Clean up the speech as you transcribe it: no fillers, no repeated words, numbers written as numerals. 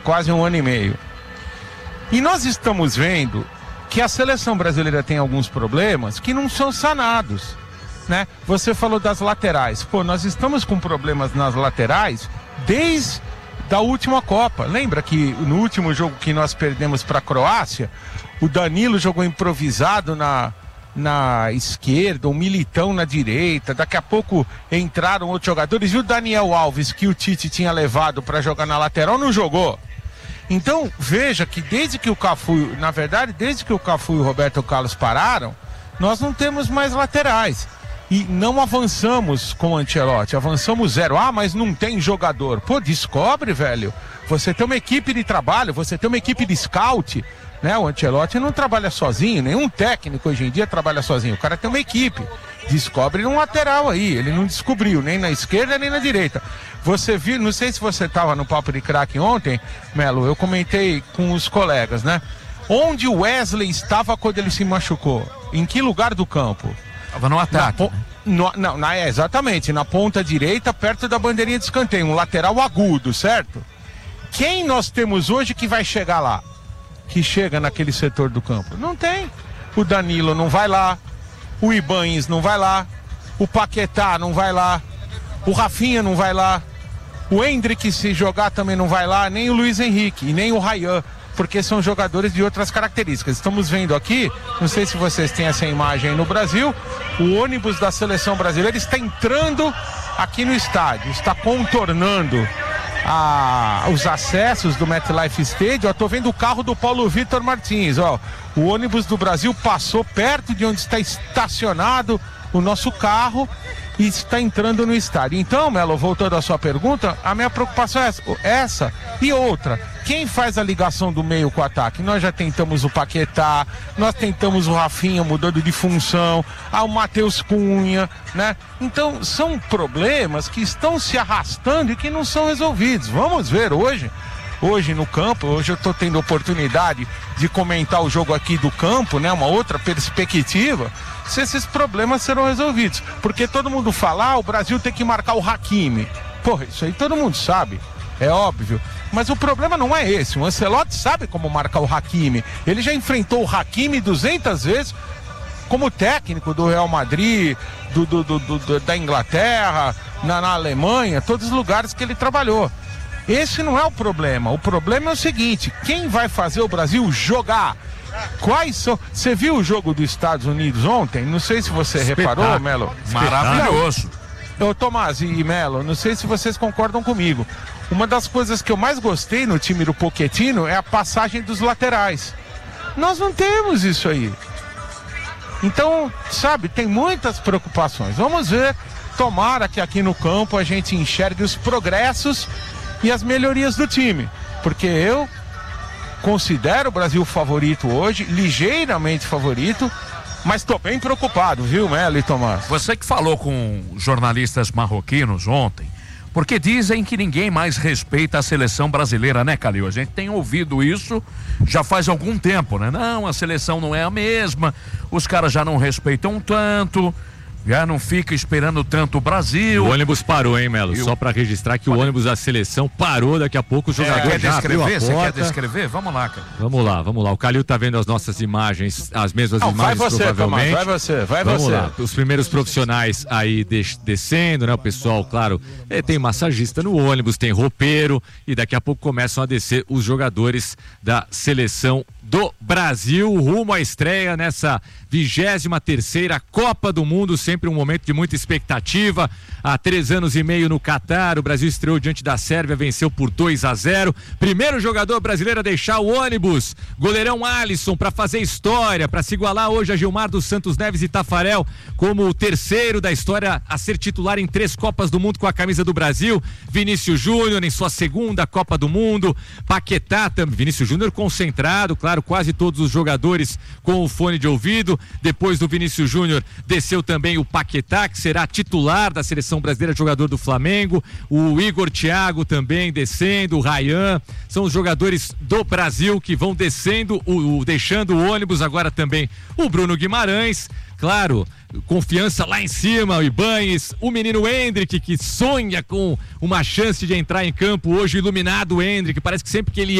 quase 1 ano e meio. E nós estamos vendo que a seleção brasileira tem alguns problemas que não são sanados, né? Você falou das laterais. Pô, nós estamos com problemas nas laterais desde a última Copa. Lembra que no último jogo que nós perdemos para a Croácia, o Danilo jogou improvisado na esquerda, o Militão na direita, daqui a pouco entraram outros jogadores, e o Daniel Alves, que o Tite tinha levado para jogar na lateral, não jogou. Então, veja que desde que o Cafu e o Roberto Carlos pararam, nós não temos mais laterais. E não avançamos com o Ancelotti, avançamos 0. Ah, mas não tem jogador. Pô, descobre, velho. Você tem uma equipe de trabalho, você tem uma equipe de scout, né? O Ancelotti não trabalha sozinho, nenhum técnico hoje em dia trabalha sozinho. O cara tem uma equipe. Descobre um lateral aí, ele não descobriu, nem na esquerda nem na direita. Você viu, não sei se você estava no Papo de Craque ontem, Melo, eu comentei com os colegas, né? Onde o Wesley estava quando ele se machucou? Em que lugar do campo? Estava no ataque. Exatamente, na ponta direita, perto da bandeirinha de escanteio, um lateral agudo, certo? Quem nós temos hoje que vai chegar lá? Que chega naquele setor do campo? Não tem. O Danilo não vai lá, o Ibañez não vai lá, o Paquetá não vai lá, o Rafinha não vai lá, o Endrick, se jogar, também não vai lá, nem o Luiz Henrique e nem o Ryan, porque são jogadores de outras características. Estamos vendo aqui, não sei se vocês têm essa imagem aí no Brasil, o ônibus da seleção brasileira está entrando aqui no estádio, está contornando os acessos do MetLife Stadium. Eu tô vendo o carro do Paulo Vitor Martins, ó. O ônibus do Brasil passou perto de onde está estacionado o nosso carro e está entrando no estádio. Então, Melo, voltando à sua pergunta, a minha preocupação é essa e outra. Quem faz a ligação do meio com o ataque? Nós já tentamos o Paquetá, nós tentamos o Rafinha mudando de função, o Matheus Cunha, né? Então, são problemas que estão se arrastando e que não são resolvidos. Vamos ver hoje no campo, hoje eu estou tendo oportunidade de comentar o jogo aqui do campo, né? Uma outra perspectiva, se esses problemas serão resolvidos. Porque todo mundo fala, o Brasil tem que marcar o Hakimi. Porra, isso aí todo mundo sabe, é óbvio. Mas o problema não é esse. O Ancelotti sabe como marcar o Hakimi. Ele já enfrentou o Hakimi 200 vezes como técnico do Real Madrid, da Inglaterra, na Alemanha, todos os lugares que ele trabalhou. Esse não é o problema. O problema é o seguinte: quem vai fazer o Brasil jogar? Quais são? Você viu o jogo dos Estados Unidos ontem? Não sei se você reparou, Melo. Maravilhoso. Ô, Tomás e Melo, não sei se vocês concordam comigo. Uma das coisas que eu mais gostei no time do Pochettino é a passagem dos laterais. Nós não temos isso aí. Então, sabe, tem muitas preocupações. Vamos ver. Tomara que aqui no campo a gente enxergue os progressos e as melhorias do time. Porque eu considero o Brasil favorito hoje, ligeiramente favorito, mas estou bem preocupado, viu, Melo e Tomás? Você que falou com jornalistas marroquinos ontem, porque dizem que ninguém mais respeita a seleção brasileira, né, Calil? A gente tem ouvido isso já faz algum tempo, né? Não, a seleção não é a mesma, os caras já não respeitam tanto, já não fica esperando tanto o Brasil. O ônibus parou, hein, Melo? Só para registrar que o ônibus da seleção parou, daqui a pouco o jogador já abriu a porta. Você quer descrever? Vamos lá, cara. Vamos lá. O Calil tá vendo as nossas imagens, as mesmas imagens, vai você, provavelmente. Tomás, vai Vamos você. Lá. Os primeiros profissionais aí descendo, né? O pessoal, claro, tem massagista no ônibus, tem roupeiro, e daqui a pouco começam a descer os jogadores da seleção do Brasil, rumo à estreia nessa 23ª Copa do Mundo, sempre um momento de muita expectativa. Há 3 anos e meio no Catar, o Brasil estreou diante da Sérvia, venceu por 2-0. Primeiro jogador brasileiro a deixar o ônibus, goleirão Alisson, para fazer história, para se igualar hoje a Gilmar dos Santos Neves e Tafarel, como o terceiro da história a ser titular em 3 Copas do Mundo com a camisa do Brasil. Vinícius Júnior em sua 2ª Copa do Mundo, Paquetá também, Vinícius Júnior concentrado, claro, quase todos os jogadores com o fone de ouvido. Depois do Vinícius Júnior, desceu também o Paquetá, que será titular da seleção brasileira, jogador do Flamengo. O Igor Thiago também descendo, o Ryan. São os jogadores do Brasil que vão descendo, deixando o ônibus. Agora também o Bruno Guimarães. claro, confiança lá em cima, o Ibañez, o menino Endrick, que sonha com uma chance de entrar em campo hoje, iluminado o Endrick, parece que sempre que ele